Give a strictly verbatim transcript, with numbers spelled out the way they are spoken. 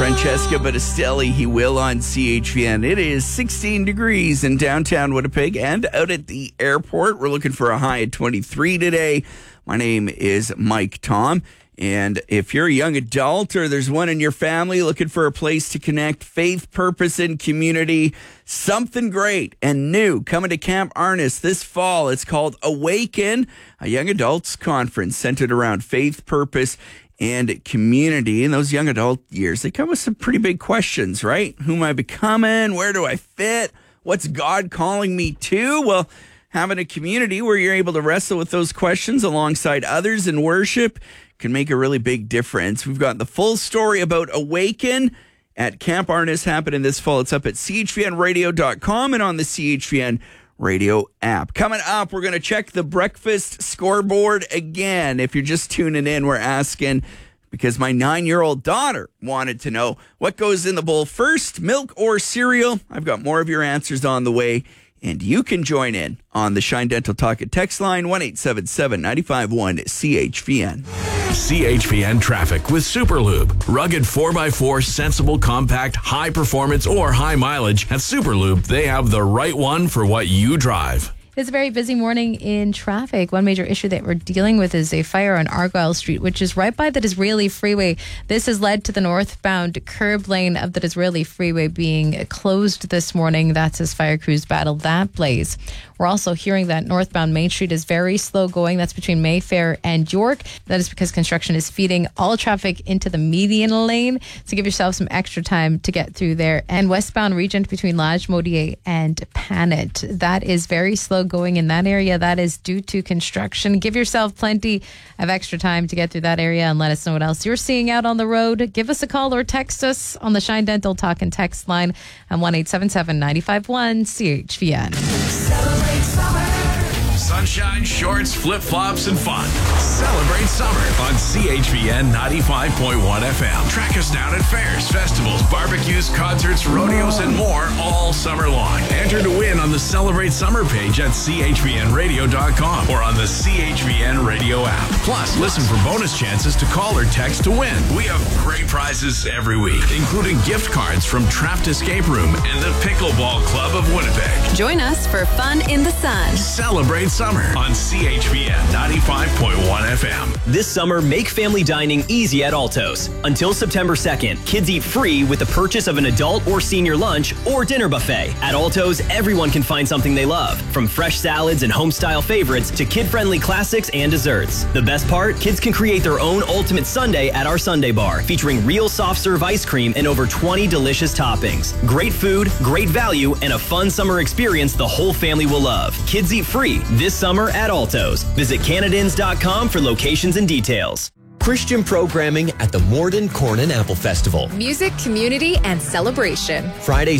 Francesca Battistelli, He Will on C H V N. It is sixteen degrees in downtown Winnipeg and out at the airport. We're looking for a high of twenty-three today. My name is Mike Tom. And if you're a young adult or there's one in your family looking for a place to connect faith, purpose, and community, something great and new coming to Camp Arnis this fall. It's called Awaken, a young adults conference centered around faith, purpose, and community. In those young adult years, they come with some pretty big questions, right? Who am I becoming? Where do I fit? What's God calling me to? Well, having a community where you're able to wrestle with those questions alongside others in worship can make a really big difference. We've got the full story about Awaken at Camp Arnis happening this fall. It's up at c h v n radio dot com and on the C H V N Radio app. Coming up, we're going to check the breakfast scoreboard again. If you're just tuning in, we're asking because my nine-year-old daughter wanted to know what goes in the bowl first, milk or cereal. I've got more of your answers on the way. And you can join in on the Shine Dental Talk at text line one eight seven seven, nine five one, C H V N. C H V N traffic with Superlube. Rugged four by four, sensible, compact, high performance, or high mileage. At Superlube, they have the right one for what you drive. It's a very busy morning in traffic. One major issue that we're dealing with is a fire on Argyle Street, which is right by the Disraeli Freeway. This has led to the northbound curb lane of the Disraeli Freeway being closed this morning. That's as fire crews battle that blaze. We're also hearing that northbound Main Street is very slow going. That's between Mayfair and York. That is because construction is feeding all traffic into the median lane. So give yourself some extra time to get through there. And westbound Regent between Lodge-Modier and Panet. That is very slow going in that area. That is due to construction. Give yourself plenty of extra time to get through that area and let us know what else you're seeing out on the road. Give us a call or text us on the Shine Dental Talk and text line on one eight seven seven, nine five one, C H V N. Sunshine, shorts, flip-flops, and fun. Celebrate summer on C H V N ninety-five point one F M. Track us down at fairs, festivals, barbecues, concerts, rodeos, and more all summer long. Enter to win on the Celebrate Summer page at c h v n radio dot com or on the C H V N Radio app. Plus, listen for bonus chances to call or text to win. We have great prizes every week, including gift cards from Trapped Escape Room and the Pickleball Club of Winnipeg. Join us for fun in the sun. Celebrate summer on C H V N ninety-five point one F M. This summer, make family dining easy at Altos. Until September second, kids eat free with the purchase of an adult or senior lunch or dinner buffet. At Altos, everyone can find something they love, from fresh salads and home-style favorites to kid-friendly classics and desserts. The best part? Kids can create their own ultimate sundae at our Sundae Bar, featuring real soft-serve ice cream and over twenty delicious toppings. Great food, great value, and a fun summer experience the whole family will love. Kids eat free this summer at Altos. Visit Canadians dot com for locations and details. Christian programming at the Morden Corn and Apple Festival. Music, community, and celebration. Friday,